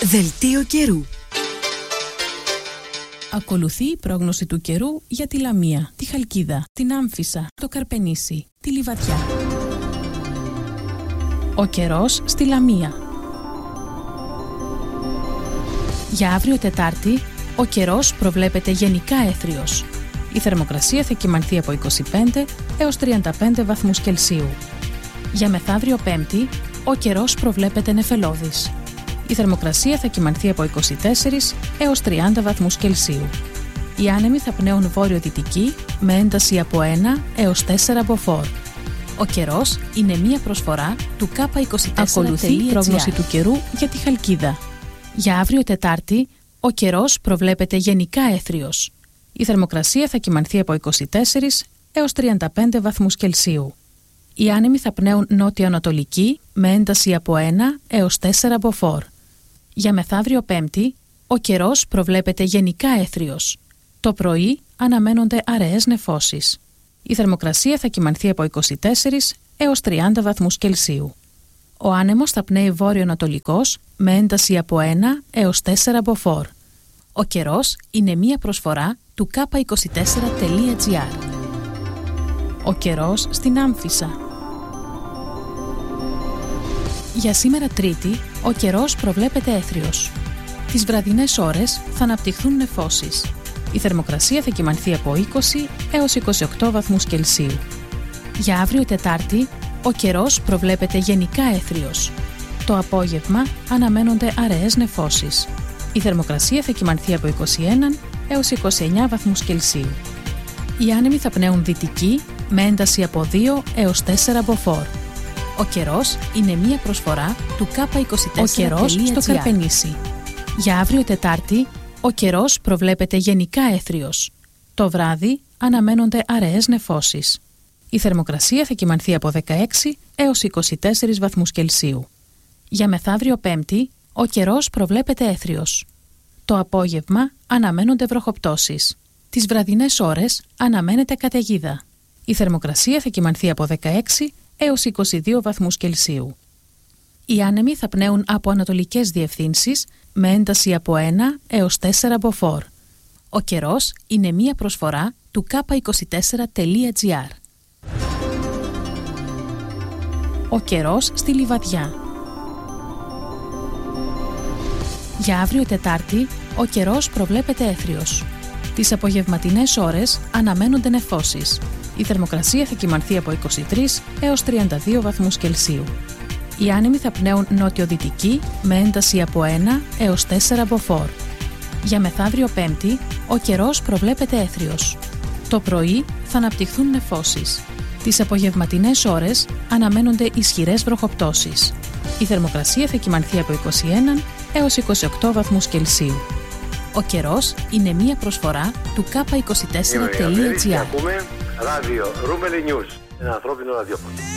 Δελτίο καιρού. Ακολουθεί η πρόγνωση του καιρού για τη Λαμία, τη Χαλκίδα, την Άμφισσα, το Καρπενήσι, τη Λιβαδιά. Ο καιρός στη Λαμία. Για αύριο Τετάρτη, ο καιρός προβλέπεται γενικά έθριος. Η θερμοκρασία θα κυμανθεί από 25 έως 35 βαθμούς Κελσίου. Για μεθαύριο Πέμπτη, ο καιρός προβλέπεται νεφελώδης. Η θερμοκρασία θα κυμανθεί από 24 έως 30 βαθμούς Κελσίου. Οι άνεμοι θα πνέουν βόρειο-δυτική με ένταση από 1 έως 4 μποφόρ. Ο καιρός είναι μία προσφορά του K24.gr. Ακολουθεί η πρόγνωση του καιρού για τη Χαλκίδα. Για αύριο Τετάρτη, ο καιρός προβλέπεται γενικά έθριος. Η θερμοκρασία θα κυμανθεί από 24 έως 35 βαθμούς Κελσίου. Οι άνεμοι θα πνέουν νότιο-ανατολική με ένταση από 1 έως 4 μποφόρ. Για μεθαύριο Πέμπτη, ο καιρός προβλέπεται γενικά έθριος. Το πρωί αναμένονται αραιές νεφώσεις. Η θερμοκρασία θα κυμανθεί από 24 έως 30 βαθμούς Κελσίου. Ο άνεμος θα πνέει βόρειο-ανατολικός με ένταση από 1 έως 4 μποφόρ. Ο καιρός είναι μία προσφορά του K24.gr. Ο καιρός στην Άμφισσα. Για σήμερα Τρίτη, ο καιρός προβλέπεται έθριος. Τις βραδινές ώρες θα αναπτυχθούν νεφώσεις. Η θερμοκρασία θα κυμανθεί από 20 έως 28 βαθμούς Κελσίου. Για αύριο Τετάρτη, ο καιρός προβλέπεται γενικά έθριος. Το απόγευμα αναμένονται αραιές νεφώσεις. Η θερμοκρασία θα κυμανθεί από 21 έως 29 βαθμούς Κελσίου. Οι άνεμοι θα πνέουν δυτική με ένταση από 2 έως 4 μποφόρ. Ο καιρός είναι μία προσφορά του K24.gr. Ο καιρός στο Καρπενήσι. Για αύριο Τετάρτη, ο καιρός προβλέπεται γενικά έθριος. Το βράδυ αναμένονται αραιές νεφώσεις. Η θερμοκρασία θα κυμανθεί από 16 έως 24 βαθμούς Κελσίου. Για μεθαύριο Πέμπτη, ο καιρός προβλέπεται έθριος. Το απόγευμα αναμένονται βροχοπτώσεις. Τις βραδινές ώρες αναμένεται καταιγίδα. Η θερμοκρασία θα κυμανθεί από 16 έως 22 βαθμούς Κελσίου. Οι άνεμοι θα πνέουν από ανατολικές διευθύνσεις με ένταση από 1 έως 4 μποφόρ. Ο καιρός είναι μία προσφορά του K24.gr. Ο καιρός στη Λιβαδιά. Για αύριο Τετάρτη, ο καιρός προβλέπεται έθριος. Τις απογευματινές ώρες αναμένονται νεφώσεις. Η θερμοκρασία θα κυμανθεί από 23 έως 32 βαθμούς Κελσίου. Οι άνεμοι θα πνέουν νότιο-δυτική με ένταση από 1 έως 4 μποφόρ. Για μεθαύριο Πέμπτη, ο καιρός προβλέπεται έθριος. Το πρωί θα αναπτυχθούν νεφώσεις. Τις απογευματινές ώρες αναμένονται ισχυρές βροχοπτώσεις. Η θερμοκρασία θα κυμανθεί από 21 έως 28 βαθμούς Κελσίου. Ο καιρός είναι μία προσφορά του K24.gr. Ακούμε ράδιο Ρούμελι News, ένα ανθρώπινο ραδιόφωνο.